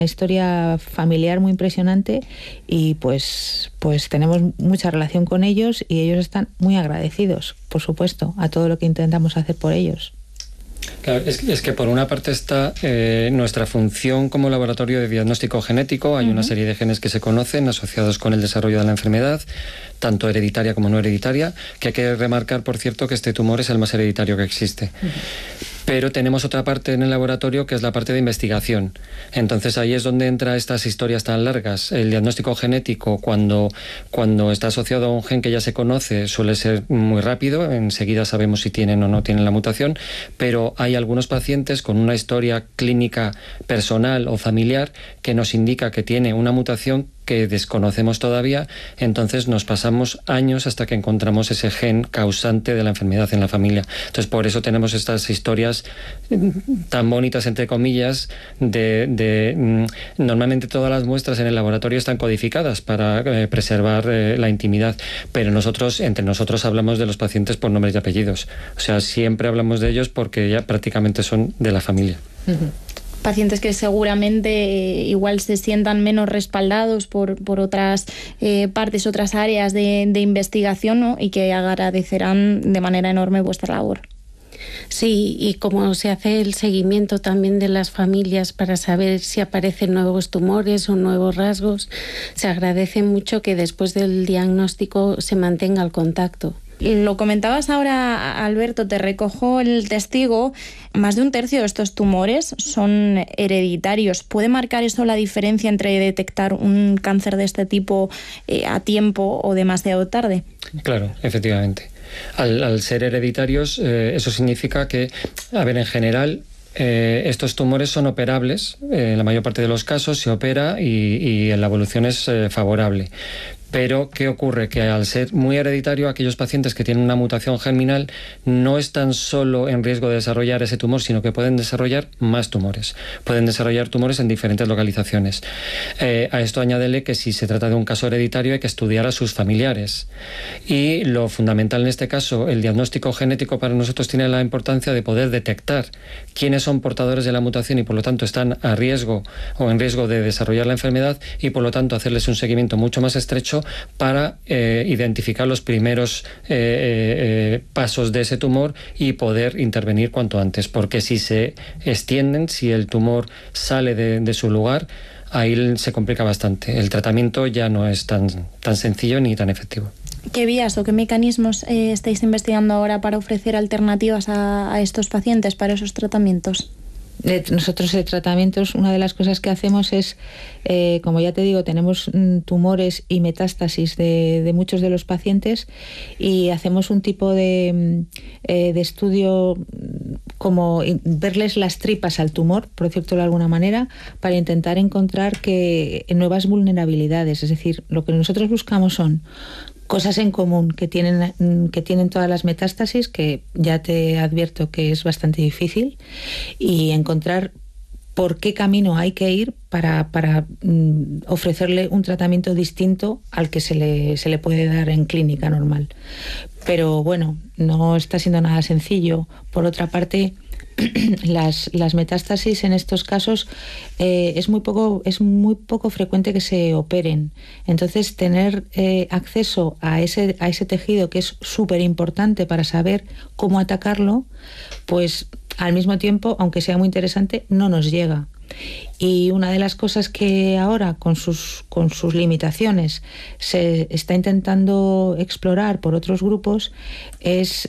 historia familiar muy impresionante y pues tenemos mucha relación con ellos y ellos están muy agradecidos, por supuesto, a todo lo que intentamos hacer por ellos. Claro, es que por una parte está nuestra función como laboratorio de diagnóstico genético. Hay una serie de genes que se conocen asociados con el desarrollo de la enfermedad, tanto hereditaria como no hereditaria, que hay que remarcar, por cierto, que este tumor es el más hereditario que existe. Pero tenemos otra parte en el laboratorio que es la parte de investigación. Entonces ahí es donde entra estas historias tan largas. El diagnóstico genético, cuando está asociado a un gen que ya se conoce, suele ser muy rápido. Enseguida sabemos si tienen o no tienen la mutación, pero hay algunos pacientes con una historia clínica personal o familiar que nos indica que tiene una mutación que desconocemos todavía, entonces nos pasamos años hasta que encontramos ese gen causante de la enfermedad en la familia. Entonces por eso tenemos estas historias tan bonitas, entre comillas, normalmente todas las muestras en el laboratorio están codificadas para preservar la intimidad, pero entre nosotros hablamos de los pacientes por nombres y apellidos. O sea, siempre hablamos de ellos porque ya prácticamente son de la familia. Pacientes que seguramente igual se sientan menos respaldados por otras partes, otras áreas de investigación, ¿no? Y que agradecerán de manera enorme vuestra labor. Sí, y como se hace el seguimiento también de las familias para saber si aparecen nuevos tumores o nuevos rasgos, se agradece mucho que después del diagnóstico se mantenga el contacto. Lo comentabas ahora, Alberto, te recojo el testigo. Más de un tercio de estos tumores son hereditarios. ¿Puede marcar eso la diferencia entre detectar un cáncer de este tipo a tiempo o demasiado tarde? Claro, efectivamente. Al ser hereditarios, eso significa que, en general, estos tumores son operables. En la mayor parte de los casos se opera y la evolución es favorable. Pero, ¿qué ocurre? Que al ser muy hereditario, aquellos pacientes que tienen una mutación germinal no están solo en riesgo de desarrollar ese tumor, sino que pueden desarrollar más tumores. Pueden desarrollar tumores en diferentes localizaciones. A esto añádele que si se trata de un caso hereditario hay que estudiar a sus familiares. Y lo fundamental en este caso, el diagnóstico genético para nosotros tiene la importancia de poder detectar quiénes son portadores de la mutación y por lo tanto están a riesgo o en riesgo de desarrollar la enfermedad y por lo tanto hacerles un seguimiento mucho más estrecho para identificar los primeros pasos de ese tumor y poder intervenir cuanto antes, porque si se extienden, si el tumor sale de su lugar, ahí se complica bastante. El tratamiento ya no es tan sencillo ni tan efectivo. ¿Qué vías o qué mecanismos estáis investigando ahora para ofrecer alternativas a estos pacientes para esos tratamientos? Nosotros de tratamientos, una de las cosas que hacemos es, como ya te digo, tenemos tumores y metástasis de muchos de los pacientes y hacemos un tipo de estudio como verles las tripas al tumor, por decirlo de alguna manera, para intentar encontrar nuevas vulnerabilidades. Es decir, lo que nosotros buscamos son cosas en común que tienen todas las metástasis, que ya te advierto que es bastante difícil, y encontrar por qué camino hay que ir para ofrecerle un tratamiento distinto al que se le puede dar en clínica normal. Pero bueno, no está siendo nada sencillo. Por otra parte, las metástasis en estos casos es muy poco frecuente que se operen. Entonces, tener acceso a ese tejido, que es súper importante para saber cómo atacarlo, pues al mismo tiempo, aunque sea muy interesante, no nos llega. Y una de las cosas que ahora, con sus limitaciones, se está intentando explorar por otros grupos es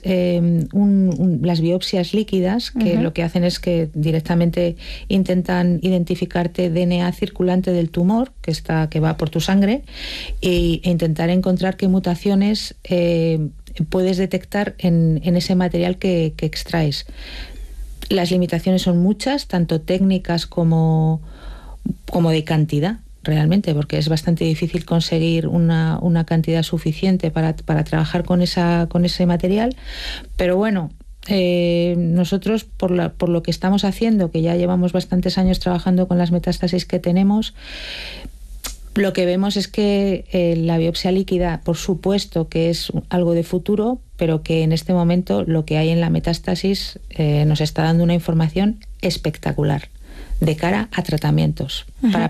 las biopsias líquidas, que lo que hacen es que directamente intentan identificarte DNA circulante del tumor que va por tu sangre e intentar encontrar qué mutaciones puedes detectar en ese material que extraes. Las limitaciones son muchas, tanto técnicas como de cantidad, realmente, porque es bastante difícil conseguir una cantidad suficiente para trabajar con ese material. Pero bueno, nosotros, por lo que estamos haciendo, que ya llevamos bastantes años trabajando con las metástasis que tenemos, lo que vemos es que la biopsia líquida, por supuesto que es algo de futuro, pero que en este momento lo que hay en la metástasis nos está dando una información espectacular de cara a tratamientos, para